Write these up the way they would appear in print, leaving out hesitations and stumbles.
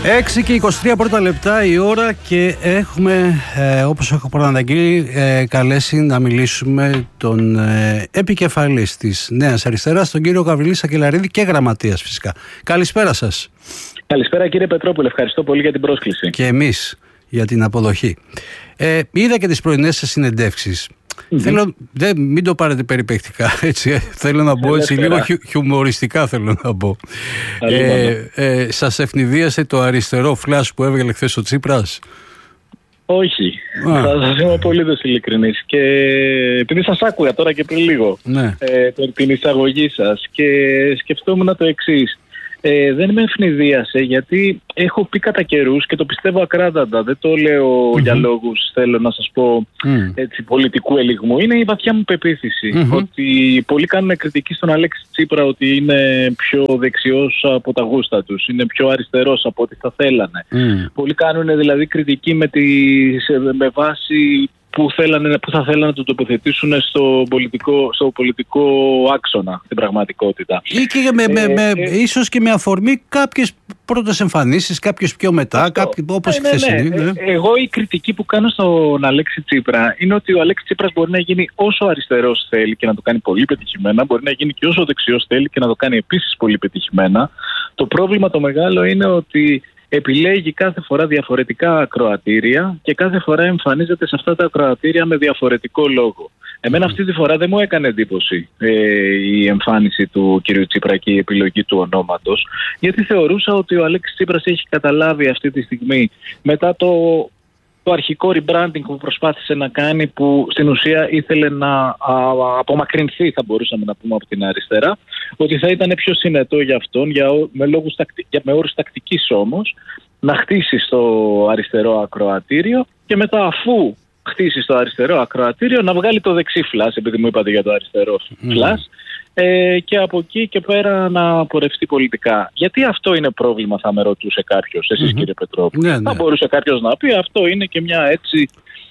6 και 23 πρώτα λεπτά η ώρα και έχουμε, όπως έχω προαναγγείλει, καλέσει να μιλήσουμε τον επικεφαλής της Νέας Αριστεράς, τον κύριο Γαβριλή Σακελαρίδη, και γραμματείας φυσικά. Καλησπέρα σας. Καλησπέρα κύριε Πετρόπουλε, ευχαριστώ πολύ για την πρόσκληση. Και εμείς για την αποδοχή. Είδα και τις πρωινές σας συνεντεύξεις. Θέλω, μην το πάρετε περιπαικτικά, έτσι. Θέλω να μπω έτσι λίγο χιουμοριστικά, θέλω να πω. Σας ευνηδίασε το αριστερό φλας που έβγαλε χθες ο Τσίπρας? Όχι, θα σας είμαι απολύτως ειλικρινής. Και επειδή σας άκουγα τώρα και πριν λίγο, την εισαγωγή σας, και σκεφτόμουν το εξής. Δεν με ευνηδίασε, γιατί έχω πει κατά καιρούς και το πιστεύω ακράδαντα. Δεν το λέω για λόγους, θέλω να σας πω, έτσι, πολιτικού ελιγμού. Είναι η βαθιά μου πεποίθηση ότι πολλοί κάνουν κριτική στον Αλέξη Τσίπρα ότι είναι πιο δεξιός από τα γούστα τους, είναι πιο αριστερός από ό,τι θα θέλανε. Πολλοί κάνουν δηλαδή κριτική με βάση που θα θέλανε να το τοποθετήσουν στο πολιτικό άξονα, στην πραγματικότητα. Ή και ίσως και με αφορμή κάποιες πρώτες εμφανίσεις, κάποιες πιο μετά, όπως η χθεσινή. Εγώ η κριτική που κάνω στον Αλέξη Τσίπρα είναι ότι ο Αλέξης Τσίπρας μπορεί να γίνει όσο αριστερός θέλει και να το κάνει πολύ πετυχημένα, μπορεί να γίνει και όσο δεξιός θέλει και να το κάνει επίσης πολύ πετυχημένα. Το πρόβλημα το μεγάλο είναι ότι επιλέγει κάθε φορά διαφορετικά ακροατήρια και κάθε φορά εμφανίζεται σε αυτά τα ακροατήρια με διαφορετικό λόγο. Εμένα αυτή τη φορά δεν μου έκανε εντύπωση η εμφάνιση του κ. Τσίπρα και η επιλογή του ονόματος, γιατί θεωρούσα ότι ο Αλέξης Τσίπρας έχει καταλάβει αυτή τη στιγμή, μετά το αρχικό rebranding που προσπάθησε να κάνει, που στην ουσία ήθελε να απομακρυνθεί, θα μπορούσαμε να πούμε, από την αριστερά, ότι θα ήταν πιο συνετό για αυτόν, με όρους τακτικής όμως, να χτίσει στο αριστερό ακροατήριο και μετά, αφού χτίσει στο αριστερό ακροατήριο, να βγάλει το δεξί φλας, επειδή μου είπατε για το αριστερό φλας, και από εκεί και πέρα να πορευτεί πολιτικά. Γιατί αυτό είναι πρόβλημα, θα με ρωτούσε κάποιος, εσείς κύριε Πετρόπουλο. Θα μπορούσε κάποιος να πει αυτό είναι και μια έτσι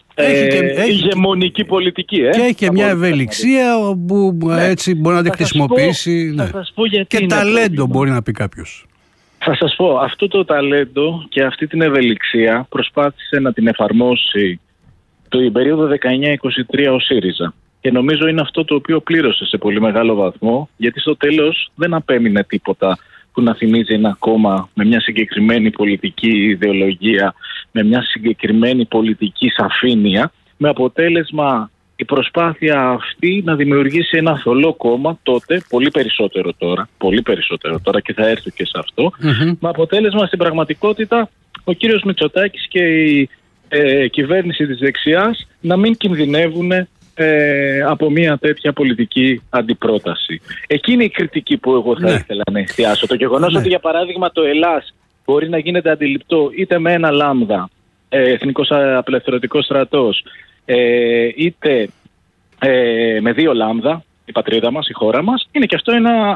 ηγεμονική πολιτική. Και έχει και μια ευελιξία που έτσι μπορεί να τη χρησιμοποιήσει. Θα σας πω γιατί. Και ταλέντο μπορεί να πει κάποιος. Θα σας πω, αυτό το ταλέντο και αυτή την ευελιξία προσπάθησε να την εφαρμόσει την περίοδο 19-23 ο ΣΥΡΙΖΑ. Και νομίζω είναι αυτό το οποίο πλήρωσε σε πολύ μεγάλο βαθμό, γιατί στο τέλος δεν απέμεινε τίποτα που να θυμίζει ένα κόμμα με μια συγκεκριμένη πολιτική ιδεολογία, με μια συγκεκριμένη πολιτική σαφήνεια, με αποτέλεσμα η προσπάθεια αυτή να δημιουργήσει ένα θολό κόμμα τότε, πολύ περισσότερο τώρα και θα έρθω και σε αυτό, με αποτέλεσμα στην πραγματικότητα ο κύριος Μητσοτάκης και η κυβέρνηση της δεξιάς να μην κινδυνεύουν από μια τέτοια πολιτική αντιπρόταση. Εκείνη η κριτική που εγώ θα ήθελα να εστιάσω. Το γεγονός ότι, για παράδειγμα, το Ελλάς μπορεί να γίνεται αντιληπτό είτε με ένα λάμδα, Εθνικός Απελευθερωτικός Στρατός, είτε με δύο λάμδα, η πατρίδα μας, η χώρα μας, είναι και αυτό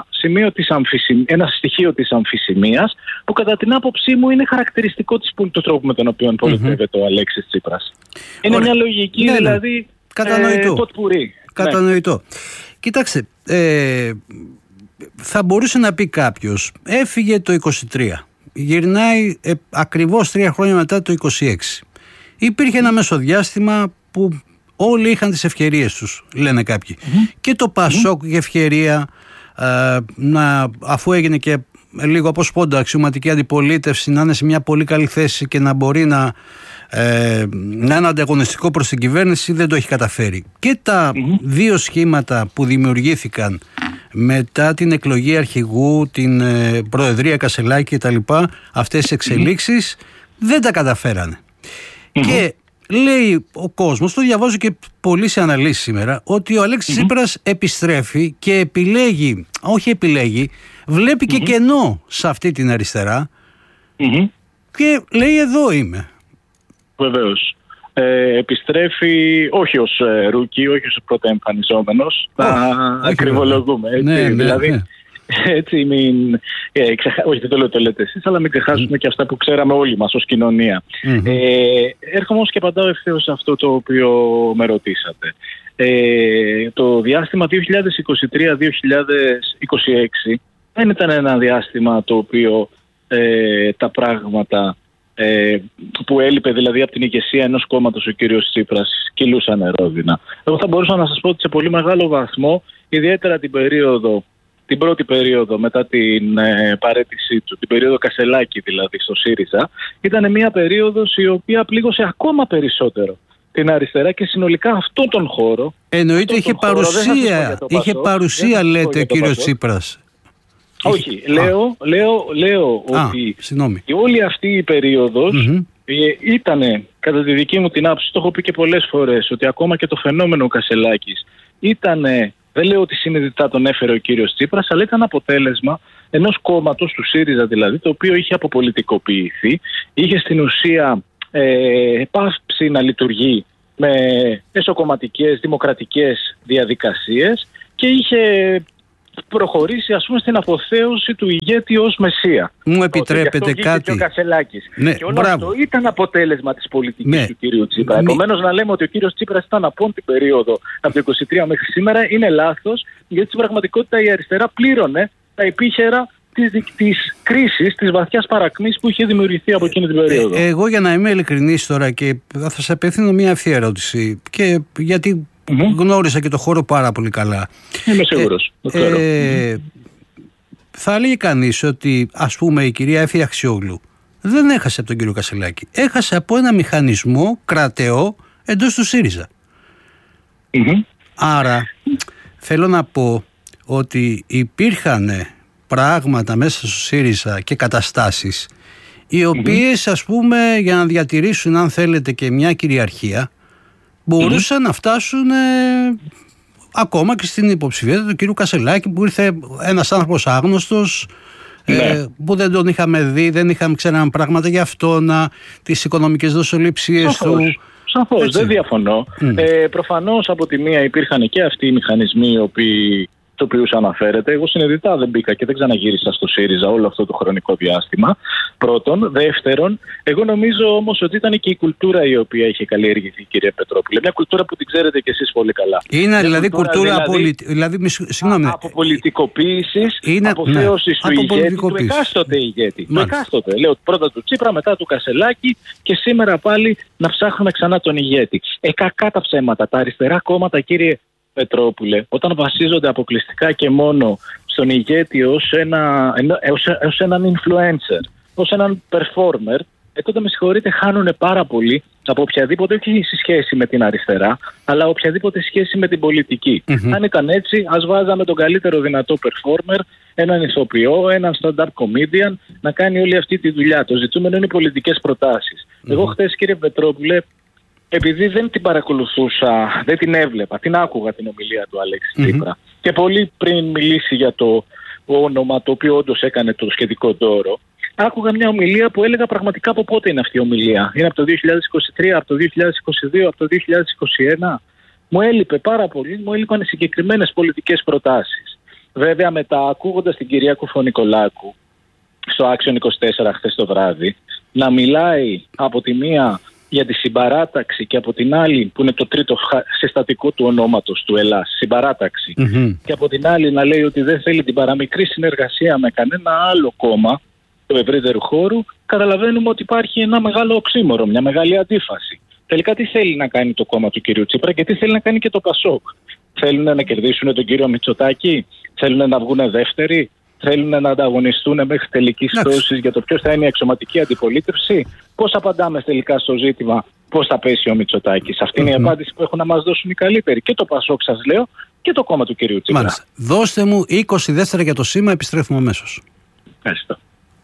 ένα στοιχείο της αμφισημίας που κατά την άποψή μου είναι χαρακτηριστικό του τρόπου με τον οποίο πολιτεύεται ο Αλέξης Τσίπρας. Είναι μια λογική δηλαδή κατανοητό. Κοιτάξτε, θα μπορούσε να πει κάποιος, έφυγε το 23, γυρνάει ακριβώς 3 χρόνια μετά το 26. Υπήρχε ένα μεσοδιάστημα που όλοι είχαν τις ευκαιρίες τους, λένε κάποιοι. Και το ΠΑΣΟΚ η ευκαιρία, αφού έγινε και λίγο από σπόντα αξιωματική αντιπολίτευση, να είναι σε μια πολύ καλή θέση και να μπορεί να είναι ανταγωνιστικό προς την κυβέρνηση, δεν το έχει καταφέρει. Και τα δύο σχήματα που δημιουργήθηκαν μετά την εκλογή αρχηγού, την Προεδρία Κασελάκη κτλ., αυτές οι εξελίξεις δεν τα καταφέρανε. Και λέει ο κόσμος, το διαβάζω και πολλοί σε αναλύσεις σήμερα, ότι ο Αλέξης Τσίπρας επιστρέφει και βλέπει και κενό σε αυτή την αριστερά και λέει εδώ είμαι. Βεβαίως. Επιστρέφει όχι ως ρούκι, όχι ως πρώτα εμφανιζόμενος, να ακριβολογούμε. Δηλαδή, έτσι όχι δεν το λέω, το λέτε εσείς, αλλά μην ξεχάσουμε και αυτά που ξέραμε όλοι μας ως κοινωνία. Έρχομαι όμως και απαντάω ευθέως σε αυτό το οποίο με ρωτήσατε. Το διάστημα 2023-2026 δεν ήταν ένα διάστημα το οποίο τα πράγματα που έλειπε δηλαδή από την ηγεσία ενός κόμματος ο κύριος Τσίπρας κυλούσαν ρόδινα. Εγώ θα μπορούσα να σας πω ότι σε πολύ μεγάλο βαθμό, ιδιαίτερα την πρώτη περίοδο μετά την παραίτησή του, την περίοδο Κασελάκη δηλαδή στο ΣΥΡΙΖΑ, ήταν μια περίοδος η οποία πλήγωσε ακόμα περισσότερο την αριστερά και συνολικά αυτόν τον χώρο. Εννοείται είχε παρουσία λέτε ο κύριος Τσίπρας. Όχι, λέω ότι όλη αυτή η περίοδος ήταν, κατά τη δική μου την άποψη, το έχω πει και πολλές φορές, ότι ακόμα και το φαινόμενο Κασελάκης ήταν, δεν λέω ότι συνειδητά τον έφερε ο κύριος Τσίπρας, αλλά ήταν αποτέλεσμα ενός κόμματος, του ΣΥΡΙΖΑ δηλαδή, το οποίο είχε αποπολιτικοποιηθεί, είχε στην ουσία πάυσει να λειτουργεί με εσωκομματικές, δημοκρατικές διαδικασίες και είχε προχωρήσει ας πούμε στην αποθέωση του ηγέτη ως μεσία. Μου επιτρέπετε κάτι? Και ο Κασελάκης. Ναι, και όλο αυτό ήταν αποτέλεσμα της πολιτικής του κύριου Τσίπρα. Επομένως να λέμε ότι ο κύριος Τσίπρας ήταν από την περίοδο από το 23 μέχρι σήμερα είναι λάθος, γιατί στην πραγματικότητα η αριστερά πλήρωνε τα επίχερα της κρίσης, της βαθιάς παρακμής που είχε δημιουργηθεί από εκείνη την περίοδο. Εγώ, για να είμαι ειλικρινής τώρα, και θα σας απευθύνω μια ευθεία ερώτηση, και γιατί γνώρισα και το χώρο πάρα πολύ καλά. Είμαι σίγουρος. Θα έλεγε κανείς ότι, ας πούμε, η κυρία Έφη Αξιόγλου δεν έχασε από τον κύριο Κασελάκη. Έχασε από ένα μηχανισμό κρατεό εντός του ΣΥΡΙΖΑ. Άρα, θέλω να πω ότι υπήρχαν πράγματα μέσα στο ΣΥΡΙΖΑ και καταστάσεις οι οποίες, ας πούμε, για να διατηρήσουν, αν θέλετε, και μια κυριαρχία, μπορούσαν να φτάσουν ακόμα και στην υποψηφιότητα του κύριου Κασελάκη, που ήρθε ένας άνθρωπος άγνωστος, που δεν τον είχαμε δει, δεν ξέραμε πράγματα για αυτόν, τις οικονομικές δοσοληψίες του. Σαφώς, δεν διαφωνώ. Προφανώς από τη μία υπήρχαν και αυτοί οι μηχανισμοί οι οποίοι του οποίους αναφέρεται. Εγώ συνειδητά δεν μπήκα και δεν ξαναγύρισα στο ΣΥΡΙΖΑ όλο αυτό το χρονικό διάστημα. Πρώτον. Δεύτερον, εγώ νομίζω όμως ότι ήταν και η κουλτούρα η οποία είχε καλλιεργηθεί, κυρία Πετρόπουλε. Μια κουλτούρα που την ξέρετε κι εσείς πολύ καλά. Είναι δηλαδή κουλτούρα αποπολιτικοποίησης, αποθέωσης του ηγέτη, του εκάστοτε ηγέτη. Το εκάστοτε. Λέω πρώτα του Τσίπρα, μετά του Κασελάκη και σήμερα πάλι να ψάχνουμε ξανά τον ηγέτη. Κακά τα ψέματα. Τα αριστερά κόμματα, κύριε Πετρόπουλε, όταν βασίζονται αποκλειστικά και μόνο στον ηγέτη ως έναν influencer, ως έναν performer, τότε με συγχωρείτε, χάνουν πάρα πολύ από οποιαδήποτε, όχι σχέση με την αριστερά, αλλά οποιαδήποτε σχέση με την πολιτική. Αν ήταν έτσι, ας βάζαμε τον καλύτερο δυνατό performer, έναν ηθοποιό, έναν stand-up comedian, να κάνει όλη αυτή τη δουλειά. Το ζητούμενο είναι οι πολιτικές προτάσεις. Εγώ χθες, κύριε Πετρόπουλε, επειδή δεν την παρακολουθούσα, δεν την έβλεπα, την άκουγα την ομιλία του Αλέξη Τσίπρα και πολύ πριν μιλήσει για το όνομα το οποίο όντως έκανε το σχετικό δώρο, άκουγα μια ομιλία που έλεγα πραγματικά από πότε είναι αυτή η ομιλία. Είναι από το 2023, από το 2022, από το 2021. Μου έλειπε πάρα πολύ, μου έλειπαν συγκεκριμένες πολιτικές προτάσεις. Βέβαια μετά, ακούγοντας την κυρία Κουφονικολάκου στο Action 24 χθες το βράδυ, να μιλάει από τη μία για τη συμπαράταξη και από την άλλη, που είναι το τρίτο συστατικό του ονόματος του Ελλάς, συμπαράταξη, και από την άλλη να λέει ότι δεν θέλει την παραμικρή συνεργασία με κανένα άλλο κόμμα του ευρύτερου χώρου, καταλαβαίνουμε ότι υπάρχει ένα μεγάλο οξύμορο, μια μεγάλη αντίφαση. Τελικά τι θέλει να κάνει το κόμμα του κυρίου Τσίπρα και τι θέλει να κάνει και το ΠΑΣΟΚ? Θέλουν να κερδίσουν τον κύριο Μητσοτάκη? Θέλουν να βγουν δεύτεροι? Θέλουν να ανταγωνιστούν μέχρι τελικής πτώσης για το ποιος θα είναι η αξιωματική αντιπολίτευση? Πώς απαντάμε τελικά στο ζήτημα πώς θα πέσει ο Μητσοτάκης? Αυτή είναι η απάντηση που έχουν να μας δώσουν οι καλύτεροι. Και το ΠΑΣΟΚ, σας λέω, και το κόμμα του κυρίου Τσίπρα. Μάλιστα. Δώστε μου 20 δεύτερα για το σήμα, επιστρέφουμε αμέσως. Ευχαριστώ.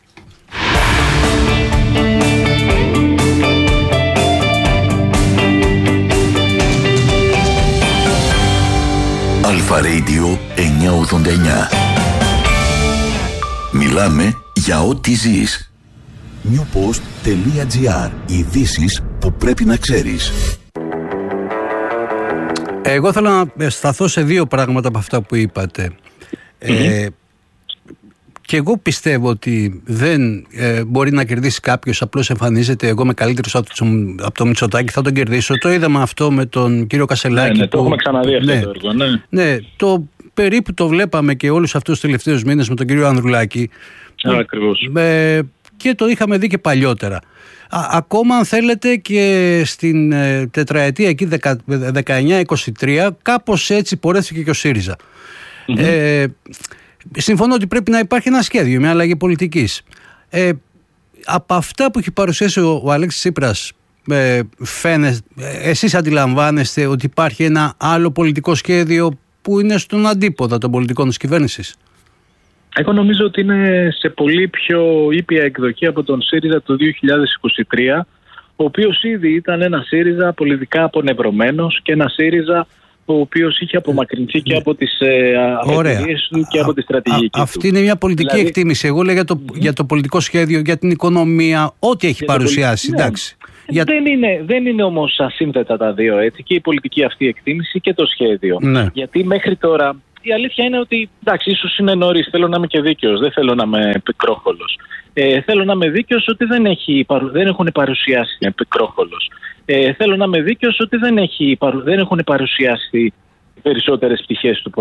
Αλφα Radio 989. Μιλάμε για ό,τι ζεις. newpost.gr. Ειδήσεις που πρέπει να ξέρεις. Εγώ θέλω να σταθώ σε δύο πράγματα από αυτά που είπατε. Και εγώ πιστεύω ότι δεν μπορεί να κερδίσει κάποιος, απλώς εμφανίζεται εγώ είμαι καλύτερος από το Μητσοτάκη, θα τον κερδίσω. Το είδαμε αυτό με τον κύριο Κασελάκη. Ναι, το έχουμε ξαναδεί αυτό το έργο. Ναι, το περίπου το βλέπαμε και όλους αυτούς τους τελευταίους μήνες με τον κύριο Ανδρουλάκη. Ακριβώς. και το είχαμε δει και παλιότερα. Ακόμα αν θέλετε και στην τετραετία εκεί 19-23 κάπως έτσι πορεύτηκε και ο ΣΥΡΙΖΑ. Συμφωνώ ότι πρέπει να υπάρχει ένα σχέδιο, μια αλλαγή πολιτικής. Από αυτά που έχει παρουσιάσει ο Αλέξης Τσίπρας, εσείς αντιλαμβάνεστε ότι υπάρχει ένα άλλο πολιτικό σχέδιο που είναι στον αντίποδα των πολιτικών της κυβέρνησης? Εγώ νομίζω ότι είναι σε πολύ πιο ήπια εκδοχή από τον ΣΥΡΙΖΑ του 2023, ο οποίος ήδη ήταν ένα ΣΥΡΙΖΑ πολιτικά απονευρωμένος και ένα ΣΥΡΙΖΑ ο οποίος είχε απομακρυνθεί και από τις αφετηρίες του και από τη στρατηγική του. Αυτή είναι μια πολιτική εκτίμηση. Εγώ λέω για το πολιτικό σχέδιο, για την οικονομία, ό,τι έχει παρουσιάσει. Εντάξει. Δεν είναι όμως ασύνδετα τα δύο, έτσι, και η πολιτική αυτή εκτίμηση και το σχέδιο. Ναι. Γιατί μέχρι τώρα η αλήθεια είναι ότι, εντάξει, ίσως είναι νωρίς, θέλω να είμαι και δίκαιος, δεν θέλω να είμαι πικρόχολος. Θέλω να είμαι δίκαιος ότι δεν έχουν παρουσιάσει πικρόχολος. Θέλω να είμαι δίκαιος ότι δεν έχουν παρουσιάσει περισσότερες πτυχές του